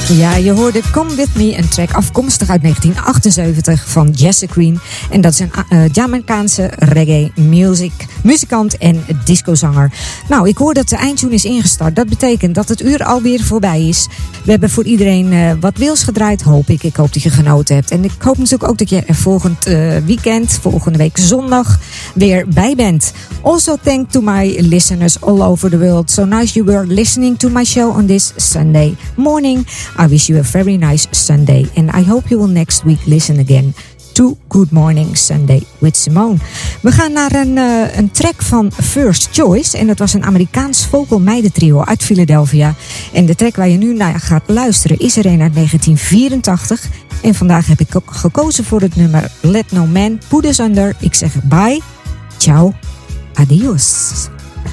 Ja, je hoorde Come With Me, een track afkomstig uit 1978 van Jesse Green. En dat is een Jamaicaanse reggae muzikant en discozanger. Nou, ik hoor dat de eindtune is ingestart. Dat betekent dat het uur alweer voorbij is. We hebben voor iedereen wat wils gedraaid, hoop ik. Ik hoop dat je genoten hebt. En ik hoop natuurlijk ook dat je er volgend weekend, volgende week zondag, weer bij bent. Also thank to my listeners all over the world. So nice you were listening to my show on this Sunday morning. I wish you a very nice Sunday. And I hope you will next week listen again to Good Morning Sunday with Simone. We gaan naar een track van First Choice. En dat was een Amerikaans vocal meidentrio uit Philadelphia. En de track waar je nu naar gaat luisteren is er een uit 1984. En vandaag heb ik ook gekozen voor het nummer Let No Man Put Us Under. Ik zeg bye, ciao, adios.